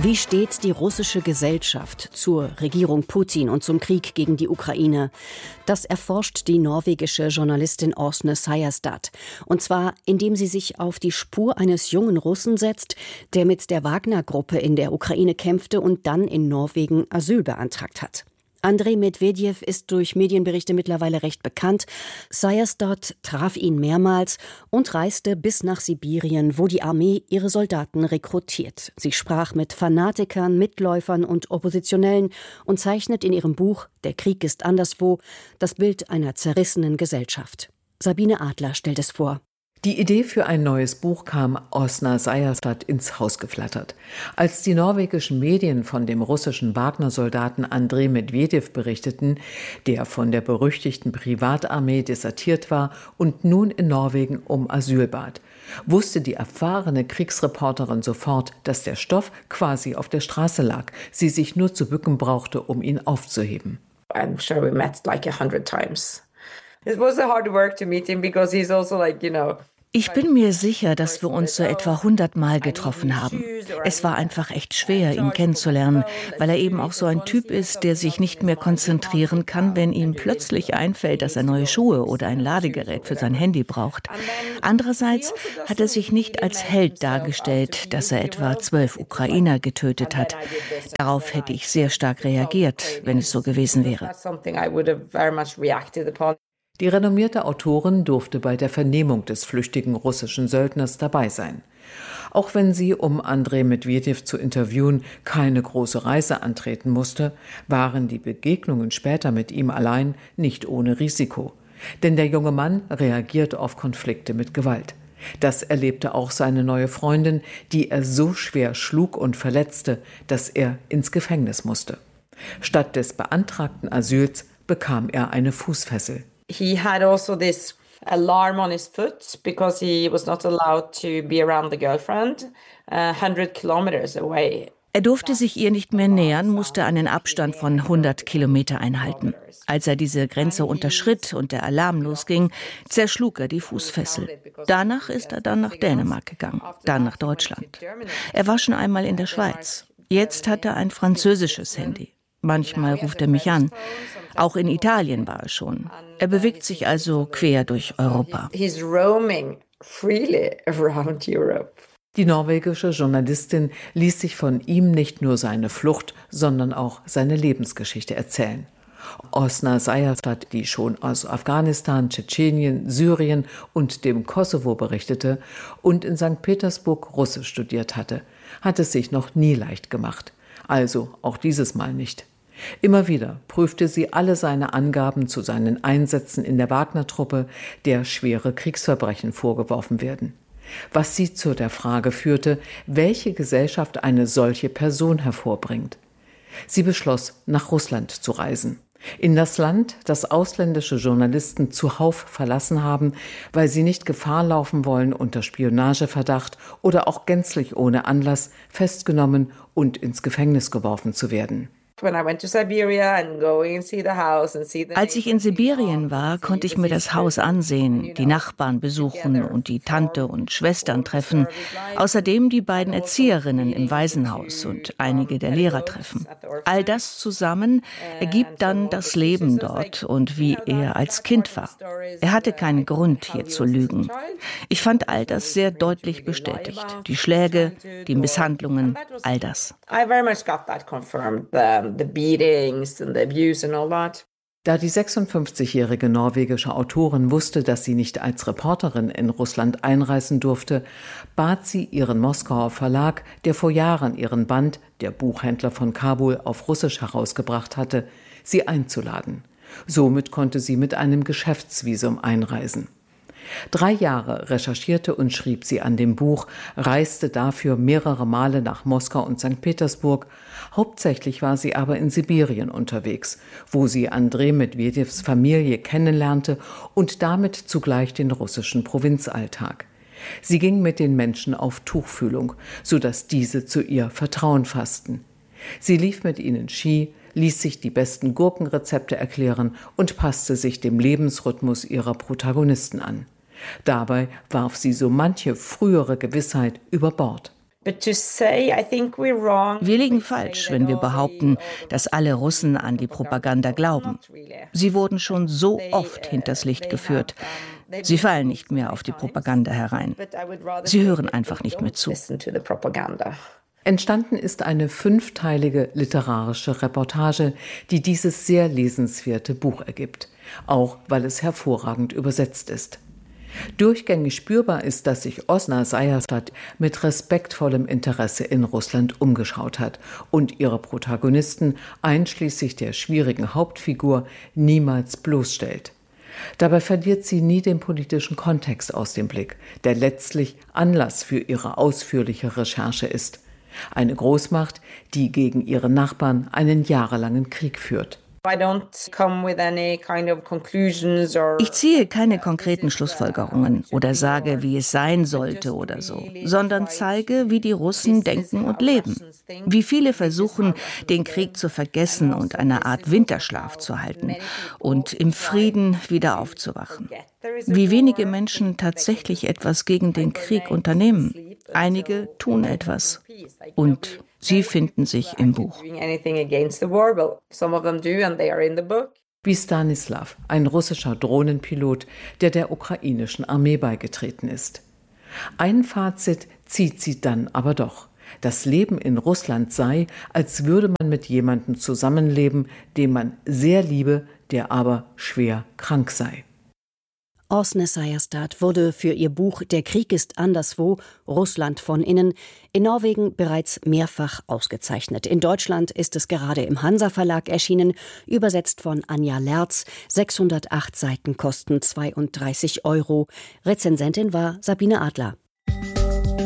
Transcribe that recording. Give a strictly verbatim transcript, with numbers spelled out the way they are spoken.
Wie steht die russische Gesellschaft zur Regierung Putin und zum Krieg gegen die Ukraine? Das erforscht die norwegische Journalistin Åsne Seierstad. Und zwar, indem sie sich auf die Spur eines jungen Russen setzt, der mit der Wagner-Gruppe in der Ukraine kämpfte und dann in Norwegen Asyl beantragt hat. Andrei Medvedev ist durch Medienberichte mittlerweile recht bekannt. Seierstad traf ihn mehrmals und reiste bis nach Sibirien, wo die Armee ihre Soldaten rekrutiert. Sie sprach mit Fanatikern, Mitläufern und Oppositionellen und zeichnet in ihrem Buch »Der Krieg ist anderswo« das Bild einer zerrissenen Gesellschaft. Sabine Adler stellt es vor. Die Idee für ein neues Buch kam Åsne Seierstad ins Haus geflattert. Als die norwegischen Medien von dem russischen Wagner-Soldaten Andrei Medvedev berichteten, der von der berüchtigten Privatarmee desertiert war und nun in Norwegen um Asyl bat, wusste die erfahrene Kriegsreporterin sofort, dass der Stoff quasi auf der Straße lag, sie sich nur zu bücken brauchte, um ihn aufzuheben. I'm sure we met like a hundred times. It was a hard work to meet him because he's also like, you know. Ich bin mir sicher, dass wir uns so etwa hundertmal getroffen haben. Es war einfach echt schwer, ihn kennenzulernen, weil er eben auch so ein Typ ist, der sich nicht mehr konzentrieren kann, wenn ihm plötzlich einfällt, dass er neue Schuhe oder ein Ladegerät für sein Handy braucht. Andererseits hat er sich nicht als Held dargestellt, dass er etwa zwölf Ukrainer getötet hat. Darauf hätte ich sehr stark reagiert, wenn es so gewesen wäre. Die renommierte Autorin durfte bei der Vernehmung des flüchtigen russischen Söldners dabei sein. Auch wenn sie, um Andrei Medvedev zu interviewen, keine große Reise antreten musste, waren die Begegnungen später mit ihm allein nicht ohne Risiko. Denn der junge Mann reagiert auf Konflikte mit Gewalt. Das erlebte auch seine neue Freundin, die er so schwer schlug und verletzte, dass er ins Gefängnis musste. Statt des beantragten Asyls bekam er eine Fußfessel. He had also this alarm on his foot because he was not allowed to be around the girlfriend uh, hundred kilometers away. Er durfte sich ihr nicht mehr nähern, musste einen Abstand von hundert Kilometer einhalten. Als er diese Grenze unterschritt und der Alarm losging, zerschlug er die Fußfessel. Danach ist er dann nach Dänemark gegangen, dann nach Deutschland. Er war schon einmal in der Schweiz. Jetzt hat er ein französisches Handy. Manchmal ruft er mich an. Auch in Italien war er schon. Er bewegt sich also quer durch Europa. Die norwegische Journalistin ließ sich von ihm nicht nur seine Flucht, sondern auch seine Lebensgeschichte erzählen. Åsne Seierstad, die schon aus Afghanistan, Tschetschenien, Syrien und dem Kosovo berichtete und in Sankt Petersburg Russisch studiert hatte, hat es sich noch nie leicht gemacht. Also auch dieses Mal nicht. Immer wieder prüfte sie alle seine Angaben zu seinen Einsätzen in der Wagner-Truppe, der schwere Kriegsverbrechen vorgeworfen werden. Was sie zu der Frage führte, welche Gesellschaft eine solche Person hervorbringt. Sie beschloss, nach Russland zu reisen. In das Land, das ausländische Journalisten zuhauf verlassen haben, weil sie nicht Gefahr laufen wollen, unter Spionageverdacht oder auch gänzlich ohne Anlass festgenommen und ins Gefängnis geworfen zu werden. Als ich in Sibirien war, konnte ich mir das Haus ansehen, die Nachbarn besuchen und die Tante und Schwestern treffen. Außerdem die beiden Erzieherinnen im Waisenhaus und einige der Lehrer treffen. All das zusammen ergibt dann das Leben dort und wie er als Kind war. Er hatte keinen Grund, hier zu lügen. Ich fand all das sehr deutlich bestätigt. Die Schläge, die Misshandlungen, all das. The beatings and the abuse and all that. Da die sechsundfünfzigjährige norwegische Autorin wusste, dass sie nicht als Reporterin in Russland einreisen durfte, bat sie ihren Moskauer Verlag, der vor Jahren ihren Band »Der Buchhändler von Kabul« auf Russisch herausgebracht hatte, sie einzuladen. Somit konnte sie mit einem Geschäftsvisum einreisen. Drei Jahre recherchierte und schrieb sie an dem Buch, reiste dafür mehrere Male nach Moskau und Sankt Petersburg. Hauptsächlich war sie aber in Sibirien unterwegs, wo sie Andrei Medvedevs Familie kennenlernte und damit zugleich den russischen Provinzalltag. Sie ging mit den Menschen auf Tuchfühlung, sodass diese zu ihr Vertrauen fassten. Sie lief mit ihnen Ski, ließ sich die besten Gurkenrezepte erklären und passte sich dem Lebensrhythmus ihrer Protagonisten an. Dabei warf sie so manche frühere Gewissheit über Bord. Wir liegen falsch, wenn wir behaupten, dass alle Russen an die Propaganda glauben. Sie wurden schon so oft hinters Licht geführt. Sie fallen nicht mehr auf die Propaganda herein. Sie hören einfach nicht mehr zu. Entstanden ist eine fünfteilige literarische Reportage, die dieses sehr lesenswerte Buch ergibt, auch weil es hervorragend übersetzt ist. Durchgängig spürbar ist, dass sich Osna Seyerstadt mit respektvollem Interesse in Russland umgeschaut hat und ihre Protagonisten, einschließlich der schwierigen Hauptfigur, niemals bloßstellt. Dabei verliert sie nie den politischen Kontext aus dem Blick, der letztlich Anlass für ihre ausführliche Recherche ist. Eine Großmacht, die gegen ihre Nachbarn einen jahrelangen Krieg führt. Ich ziehe keine konkreten Schlussfolgerungen oder sage, wie es sein sollte oder so, sondern zeige, wie die Russen denken und leben. Wie viele versuchen, den Krieg zu vergessen und eine Art Winterschlaf zu halten und im Frieden wieder aufzuwachen. Wie wenige Menschen tatsächlich etwas gegen den Krieg unternehmen. Einige tun etwas. Und sie finden sich im Buch. Wie Stanislav, ein russischer Drohnenpilot, der der ukrainischen Armee beigetreten ist. Ein Fazit zieht sie dann aber doch. Das Leben in Russland sei, als würde man mit jemandem zusammenleben, den man sehr liebe, der aber schwer krank sei. Åsne Seierstad wurde für ihr Buch »Der Krieg ist anderswo, Russland von innen« in Norwegen bereits mehrfach ausgezeichnet. In Deutschland ist es gerade im Hansa Verlag erschienen, übersetzt von Anja Lerz. sechshundertacht Seiten kosten zweiunddreißig Euro. Rezensentin war Sabine Adler.